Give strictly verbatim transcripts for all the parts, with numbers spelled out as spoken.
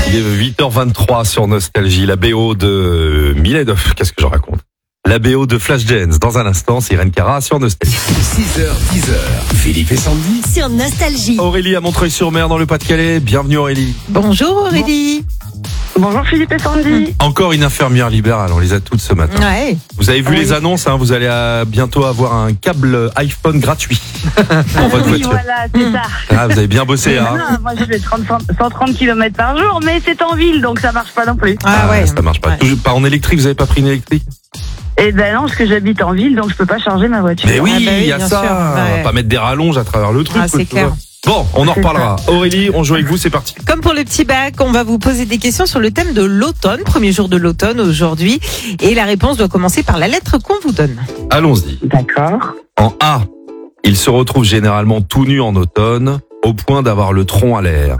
Il est huit heures vingt-trois sur Nostalgie, la B O de Mylène. Qu'est-ce que je raconte? La B O de Flashdance. Dans un instant, c'est Irène Cara sur Nostalgie. six heures, dix heures, Philippe et Sandy. Sur Nostalgie. Aurélie à Montreuil-sur-Mer dans le Pas-de-Calais. Bienvenue Aurélie. Bonjour Aurélie. Bonjour Philippe et Sandy. Encore une infirmière libérale, on les a toutes ce matin. Ouais. Vous avez vu Oui. les annonces, hein, vous allez à, bientôt avoir un câble iPhone gratuit pour votre Oui, voiture. voilà, c'est ça. Ah, vous avez bien bossé, hein. Non, moi je fais trente, cent trente kilomètres par jour, mais c'est en ville, donc ça marche pas non plus. Ah ouais. Ça marche pas. Ouais. Toujours pas en électrique, vous avez pas pris une électrique? Et ben non, parce que j'habite en ville, donc je peux pas charger ma voiture. Mais oui, Ah bah oui, il y a bien ça. sûr, On ouais. va pas mettre des rallonges à travers le truc. Ah, c'est tu clair. vois. Bon, on en C'est reparlera. Aurélie, on joue avec vous, c'est parti. Comme pour le petit bac, on va vous poser des questions sur le thème de l'automne, premier jour de l'automne aujourd'hui. Et la réponse doit commencer par la lettre qu'on vous donne. Allons-y. D'accord. En A, il se retrouve généralement tout nu en automne, au point d'avoir le tronc à l'air.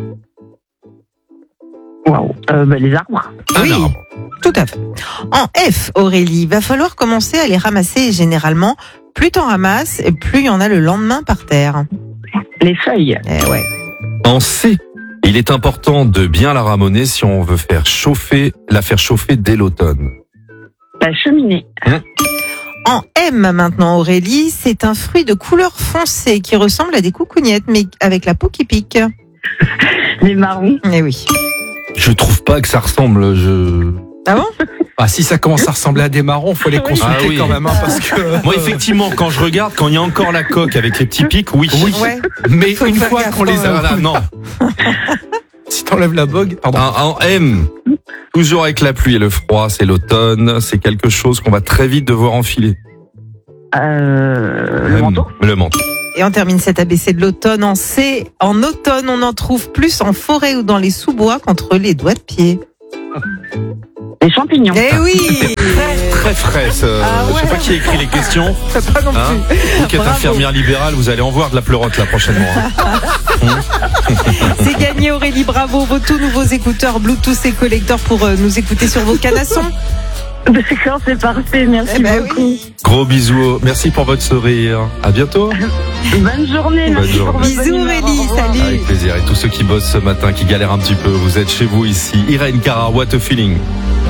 Waouh. Euh, ben, les arbres. Un Oui. arbre. Tout à fait. En F, Aurélie, il va falloir commencer à les ramasser et généralement, plus t'en ramasses, et plus il y en a le lendemain par terre. Les feuilles. Eh ouais. En C, il est important de bien la ramoner si on veut faire chauffer, la faire chauffer dès l'automne. La cheminée. En M maintenant, Aurélie, c'est un fruit de couleur foncée qui ressemble à des coucougnettes, mais avec la peau qui pique. Les marrons. Eh oui. Je trouve pas que ça ressemble, je... Ah bon? Ah, si ça commence à ressembler à des marrons, faut les consulter Ah oui. quand même, hein, parce que. Moi, effectivement, quand je regarde, quand il y a encore la coque avec les petits pics, oui. Ouais. Mais Faut une faire fois gaffe, qu'on les quand a, même. Voilà, non. si t'enlèves la bogue, pardon. En, en M, toujours avec la pluie et le froid, c'est l'automne, c'est quelque chose qu'on va très vite devoir enfiler. Euh, le M, manteau. Le manteau. Et on termine cet A B C de l'automne en C. En automne, on en trouve plus en forêt ou dans les sous-bois qu'entre les doigts de pied. Les champignons. Eh oui! Très frais, ce- Ah je sais ouais. pas qui a écrit les questions. Pas non Hein plus. Vous qui êtes Bravo. infirmière libérale, vous allez en voir de la pleurote là prochainement. hein. C'est gagné Aurélie, bravo. Vos tout nouveaux écouteurs Bluetooth et collecteurs pour euh, nous écouter sur vos canassons. D'accord, c'est parfait. Merci Eh ben beaucoup. oui. Gros bisous, merci pour votre sourire. À bientôt. Bonne journée. Bonne Merci journée. pour votre Bisous bonne humeur. Aurélie, Au revoir. salut. Avec plaisir. Et tous ceux qui bossent ce matin, qui galèrent un petit peu, vous êtes chez vous ici. Irène Cara, what a feeling.